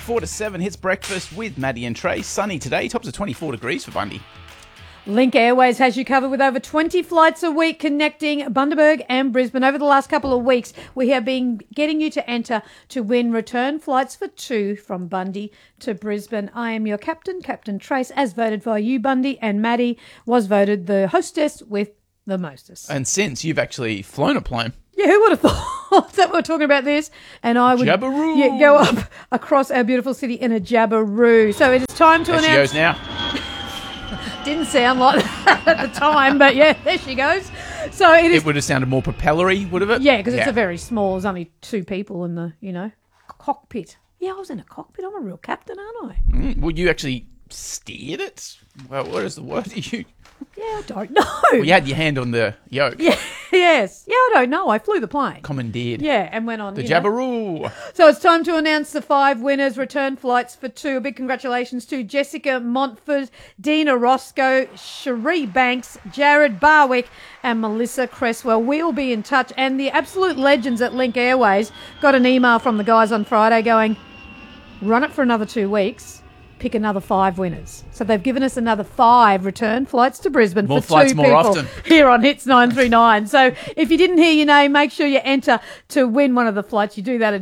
4 to 7 hits breakfast with Maddie and Trey. Sunny today, tops of 24 degrees for Bundy. Link Airways has you covered with over 20 flights a week connecting Bundaberg and Brisbane. Over the last couple of weeks, we have been getting you to enter to win return flights for 2 from Bundy to Brisbane. I am your captain, Captain Trace, as voted by you, Bundy, and Maddie was voted the hostess with the mostest. And since you've actually flown a plane. Yeah, who would have thought that we're talking about this? And I would go up across our beautiful city in a Jabberoo. So it is time to announce. There she goes now. Didn't sound like that at the time, but yeah, there she goes. So it would have sounded more propellery, would have it? Yeah, because it's a very small. There's only 2 people in the, cockpit. Yeah, I was in a cockpit. I'm a real captain, aren't I? Well, you actually steered it? Well, what is the word you... Yeah, I don't know. Well, you had your hand on the yoke. Yeah, yes. Yeah, I don't know. I flew the plane. Commandeered. Yeah, and went on the Jabberoo. So it's time to announce the 5 winners, return flights for 2. A big congratulations to Jessica Montford, Dina Roscoe, Cherie Banks, Jared Barwick, and Melissa Cresswell. We'll be in touch. And the absolute legends at Link Airways got an email from the guys on Friday going, run it for another 2 weeks. Pick another 5 winners. So they've given us another 5 return flights to Brisbane more for flights 2 more people often. Here on Hits 939. So if you didn't hear your name, make sure you enter to win one of the flights. You do that at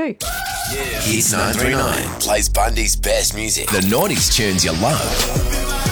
hits939.com.au. Hits 939 plays Bundy's best music. The 90s tunes you love.